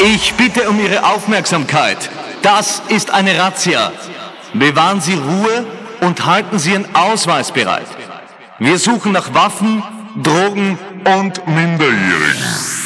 Ich bitte um Ihre Aufmerksamkeit. Das ist eine Razzia. Bewahren Sie Ruhe und halten Sie Ihren Ausweis bereit. Wir suchen nach Waffen, Drogen und Minderjährigen.